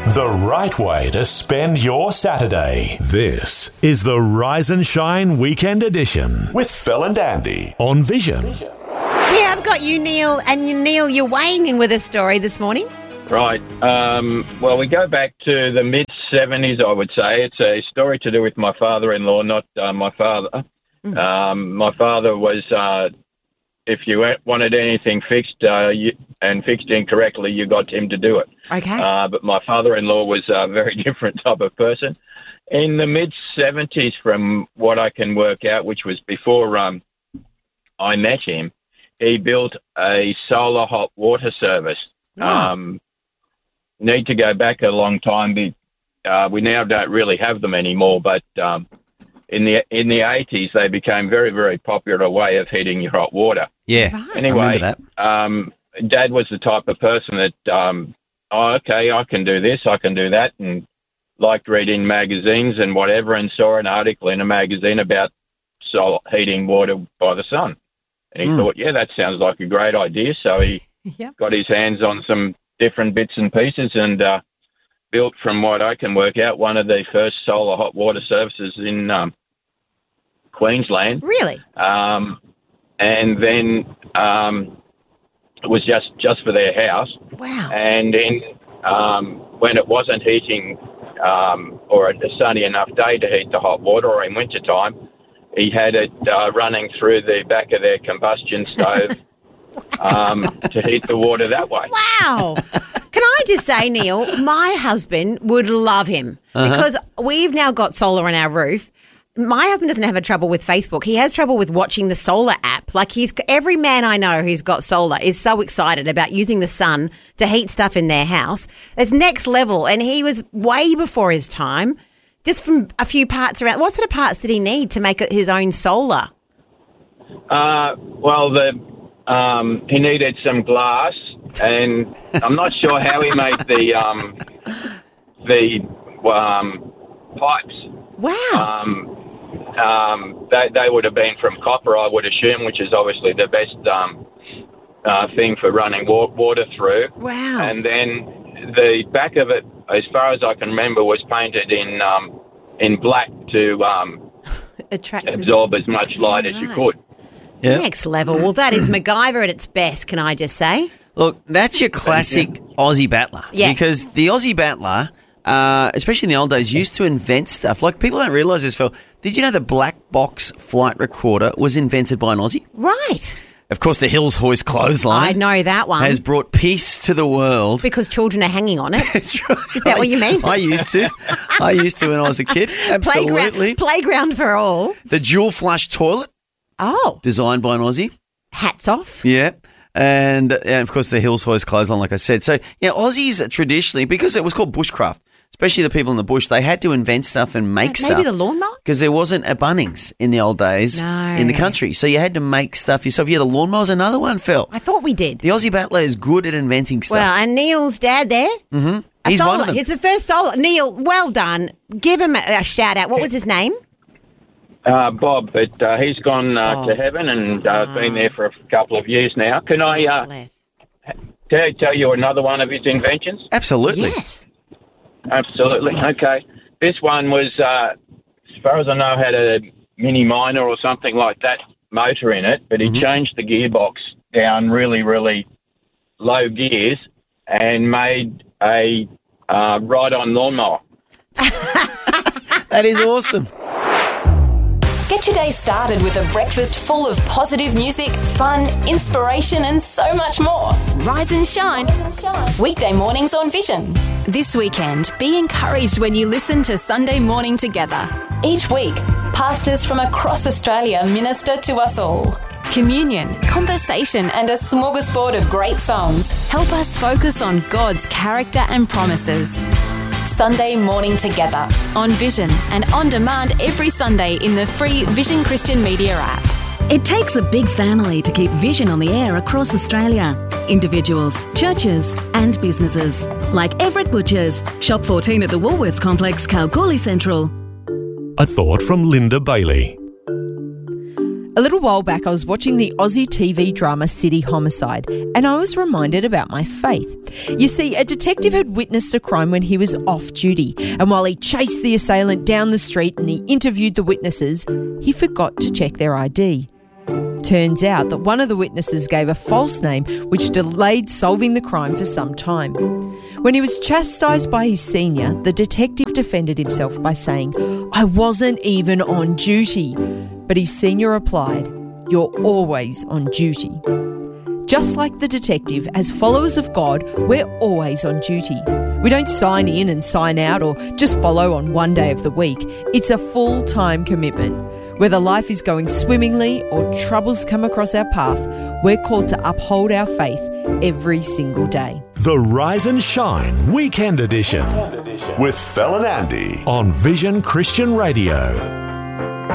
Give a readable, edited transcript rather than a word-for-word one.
The right way to spend your Saturday. This is the Rise and Shine Weekend Edition with Phil and Andy on Vision. Yeah, I've got you, Neil, and Neil, you're weighing in with a story this morning. Right. Well, we go back to the mid-70s, I would say. It's a story to do with my father-in-law, not my father. My father was, if you wanted anything fixed and fixed incorrectly, you got him to do it. Okay. But my father-in-law was a very different type of person. In the mid-70s, from what I can work out, which was before I met him, he built a solar hot water service. Need to go back a long time. We now don't really have them anymore, but in the 80s, they became very, very popular way of heating your hot water. Yeah. Right. Anyway, that. Dad was the type of person that, okay, I can do this, I can do that, and liked reading magazines and whatever, and saw an article in a magazine about heating water by the sun. And he thought, yeah, that sounds like a great idea. So he got his hands on some different bits and pieces and built, from what I can work out, one of the first solar hot water services in Queensland. Really? And then it was just for their house. Wow. And then when it wasn't heating or a sunny enough day to heat the hot water, or in winter time, he had it running through the back of their combustion stove to heat the water that way. Wow. Can I just say, Neil, my husband would love him because we've now got solar on our roof. My husband doesn't have a trouble with Facebook. He has trouble with watching the solar app. Like every man I know who's got solar is so excited about using the sun to heat stuff in their house. It's next level, and he was way before his time. Just from a few parts around. What sort of parts did he need to make it his own solar? Well, he needed some glass, and I'm not sure how he made the pipes. Wow. They would have been from copper, I would assume, which is obviously the best thing for running water through. Wow. And then the back of it, as far as I can remember, was painted in black to absorb as much light as you could. Yeah. Next level. Well, that is MacGyver at its best, can I just say? Look, that's your classic Aussie battler. Yeah. Because the Aussie battler, especially in the old days, used to invent stuff. Like, people don't realise this, Phil. Did you know the black box flight recorder was invented by an Aussie? Right. Of course, the Hills Hoist clothesline. I know that one. Has brought peace to the world. Because children are hanging on it. That's right. Is that what you mean? I used to. When I was a kid. Absolutely. Playground for all. The dual flush toilet. Oh. Designed by an Aussie. Hats off. Yeah. And of course, the Hills Hoist clothesline, like I said. So, yeah, Aussies traditionally, because it was called bushcraft, especially the people in the bush, they had to invent stuff and make stuff. Maybe the lawnmower? Because there wasn't a Bunnings in the old days in the country. So you had to make stuff yourself. Yeah, the lawnmower's another one, Phil. I thought we did. The Aussie battler is good at inventing stuff. Well, and Neil's dad there. Mm-hmm. He's one of them. It's the first solar. Neil, well done. Give him a shout out. What was his name? Bob, but he's gone to heaven and been there for a couple of years now. Can I tell you another one of his inventions? Absolutely. Yes. Absolutely. Okay. This one was, as far as I know, had a mini minor or something like that motor in it, but he changed the gearbox down really, really low gears and made a ride-on lawnmower. That is awesome. Get your day started with a breakfast full of positive music, fun, inspiration, and so much more. Rise and shine. Weekday mornings on Vision. This weekend, be encouraged when you listen to Sunday Morning Together. Each week, pastors from across Australia minister to us all. Communion, conversation, and a smorgasbord of great songs help us focus on God's character and promises. Sunday Morning Together on Vision and on demand every Sunday in the free Vision Christian Media app. It takes a big family to keep Vision on the air across Australia. Individuals, churches and businesses. Like Everett Butchers, Shop 14 at the Woolworths Complex, Kalgoorlie Central. A thought from Linda Bailey. A little while back, I was watching the Aussie TV drama City Homicide, and I was reminded about my faith. You see, a detective had witnessed a crime when he was off duty, and while he chased the assailant down the street and he interviewed the witnesses, he forgot to check their ID. Turns out that one of the witnesses gave a false name, which delayed solving the crime for some time. When he was chastised by his senior, the detective defended himself by saying, "I wasn't even on duty." But his senior replied, "You're always on duty." Just like the detective, as followers of God, we're always on duty. We don't sign in and sign out or just follow on one day of the week. It's a full-time commitment. Whether life is going swimmingly or troubles come across our path, we're called to uphold our faith every single day. The Rise and Shine Weekend Edition with Fel and Andy on Vision Christian Radio.